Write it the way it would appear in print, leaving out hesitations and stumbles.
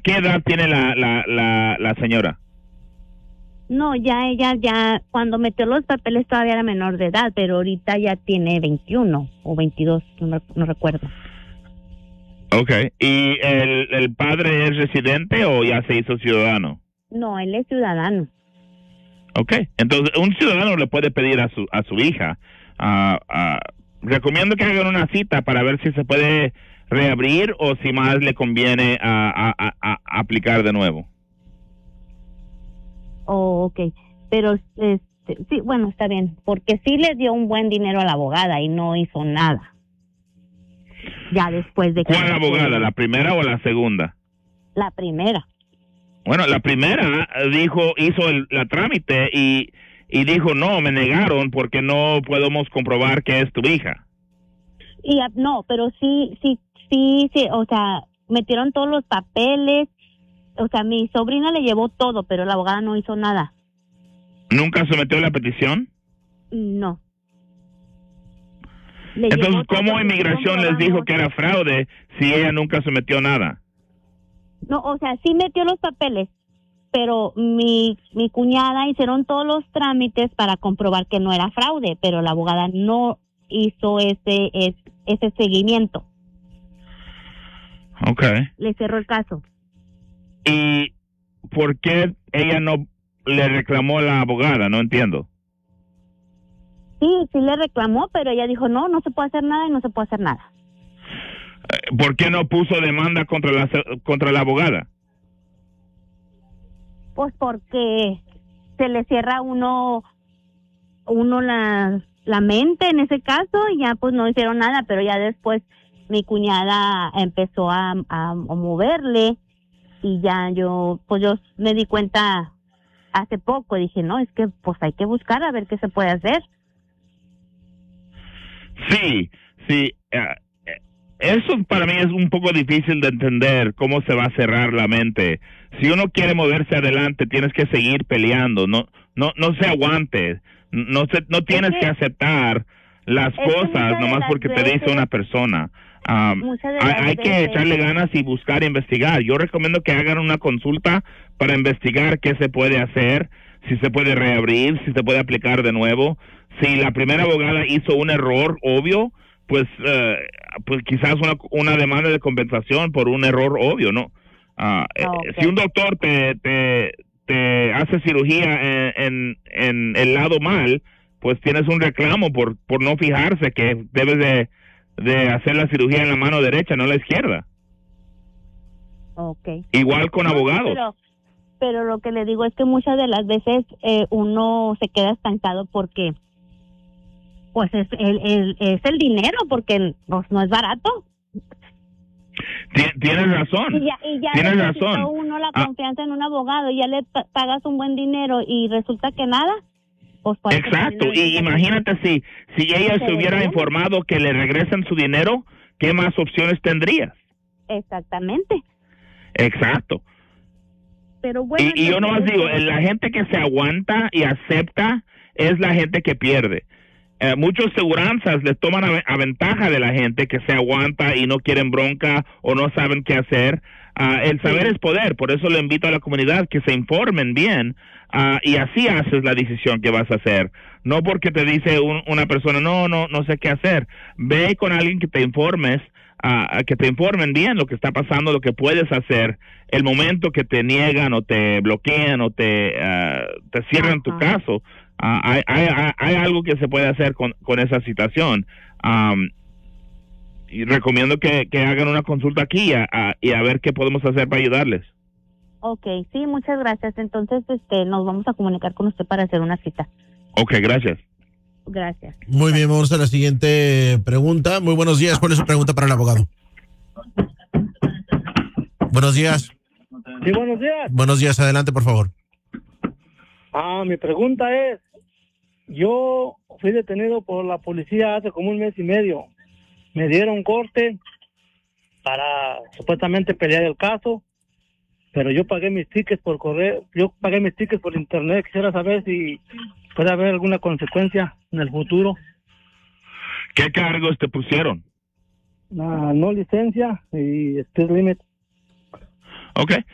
¿Qué edad tiene la señora? No, ya ella cuando metió los papeles todavía era menor de edad, pero ahorita ya tiene 21 o 22, no recuerdo. Okay. ¿Y el padre es residente o ya se hizo ciudadano? No, él es ciudadano. Okay. Entonces, un ciudadano le puede pedir a su hija. Recomiendo que hagan una cita para ver si se puede reabrir o si más le conviene aplicar de nuevo. Oh, okay. Pero sí, bueno, está bien, porque sí le dio un buen dinero a la abogada y no hizo nada. Ya después de que... ¿Cuál abogada? ¿La primera o la segunda? La primera. Bueno, la primera hizo la trámite y dijo, no, me negaron porque no podemos comprobar que es tu hija. Y no, pero sí, o sea, metieron todos los papeles, o sea, mi sobrina le llevó todo, pero la abogada no hizo nada. ¿Nunca sometió la petición? No. Entonces, ¿cómo inmigración les dijo que era fraude si ella nunca sometió nada? No, o sea, sí metió los papeles, pero mi cuñada hicieron todos los trámites para comprobar que no era fraude, pero la abogada no hizo ese seguimiento. Okay. Le cerró el caso. ¿Y por qué ella no le reclamó a la abogada? No entiendo. Sí le reclamó, pero ella dijo, no se puede hacer nada y no se puede hacer nada. ¿Por qué no puso demanda contra la abogada? Pues porque se le cierra uno la mente en ese caso y ya pues no hicieron nada, pero ya después mi cuñada empezó a moverle y ya yo me di cuenta hace poco, dije, no, es que pues hay que buscar a ver qué se puede hacer. Sí. Eso para mí es un poco difícil de entender, cómo se va a cerrar la mente. Si uno quiere moverse adelante, tienes que seguir peleando, no se aguante, no tienes que aceptar las cosas nomás porque te dice una persona. Hay que echarle ganas y buscar e investigar. Yo recomiendo que hagan una consulta para investigar qué se puede hacer, si se puede reabrir, si se puede aplicar de nuevo. Si la primera abogada hizo un error obvio, pues quizás una demanda de compensación por un error obvio, ¿no? Okay. Si un doctor te hace cirugía en el lado mal, pues tienes un reclamo por no fijarse que debes de hacer la cirugía en la mano derecha, no la izquierda. Okay. Igual con abogados. Pero lo que le digo es que muchas de las veces uno se queda estancado porque pues es el dinero, porque pues, no es barato. Tienes razón. Y ya tienes razón. Uno la confianza en un abogado y ya le pagas un buen dinero y resulta que nada. Pues exacto. Y imagínate si ella se hubiera informado que le regresen su dinero, ¿qué más opciones tendrías? Exactamente. Exacto. Pero bueno. Y yo nomás digo, la gente que se aguanta y acepta es la gente que pierde. Muchos seguranzas les toman a ventaja de la gente que se aguanta y no quieren bronca o no saben qué hacer. El saber es poder, por eso le invito a la comunidad que se informen bien y así haces la decisión que vas a hacer. No porque te dice una persona, no sé qué hacer. Ve con alguien que te informes, que te informen bien lo que está pasando, lo que puedes hacer. El momento que te niegan o te bloquean o te cierran tu caso, hay algo que se puede hacer con esa situación. Y recomiendo que hagan una consulta aquí y a ver qué podemos hacer para ayudarles. Okay, sí, muchas gracias. Entonces, nos vamos a comunicar con usted para hacer una cita. Okay, gracias. Gracias. Muy bien, vamos a la siguiente pregunta. Muy buenos días. ¿Cuál es su pregunta para el abogado? Buenos días. Sí, buenos días. Buenos días, adelante, por favor. Mi pregunta es, yo fui detenido por la policía hace como un mes y medio. Me dieron corte para supuestamente pelear el caso, pero yo pagué mis tickets por correo, yo pagué mis tickets por internet. Quisiera saber si puede haber alguna consecuencia en el futuro. ¿Qué cargos te pusieron? No licencia y speed limit. Okay.